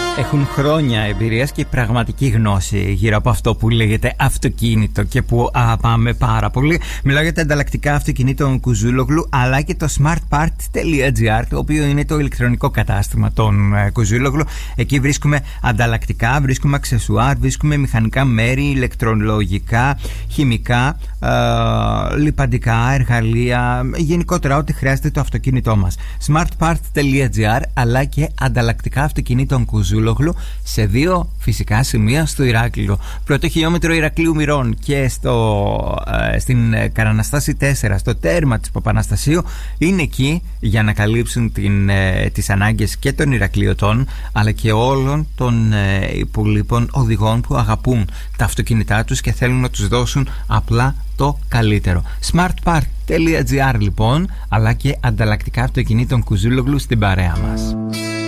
Έχουν χρόνια εμπειρίας και πραγματική γνώση γύρω από αυτό που λέγεται αυτοκίνητο και που πάμε πάρα πολύ. Μιλάω για τα ανταλλακτικά αυτοκινήτων Κουζούλογλου, αλλά και το smartpart.gr, το οποίο είναι το ηλεκτρονικό κατάστημα των Κουζούλογλου. Εκεί βρίσκουμε ανταλλακτικά, βρίσκουμε αξεσουάρ, βρίσκουμε μηχανικά μέρη, ηλεκτρολογικά, χημικά, λιπαντικά, εργαλεία, γενικότερα ό,τι χρειάζεται το αυτοκίνητό μας. smartpart.gr, αλλά και ανταλλακτικά αυτοκινήτων Κουζούλογλου σε 2 φυσικά σημεία στο Ηράκλειο. Πρώτο χιλιόμετρο Ηρακλείου Μυρών και στην Καραναστάση 4, στο τέρμα της Παπαναστασίου, είναι εκεί για να καλύψουν τις ανάγκες και των Ηρακλειωτών, αλλά και όλων των υπολείπων οδηγών που αγαπούν τα αυτοκίνητά τους και θέλουν να τους δώσουν απλά το καλύτερο. smartpart.gr λοιπόν, αλλά και ανταλλακτικά αυτοκινήτων Κουζούλογλου στην παρέα μας.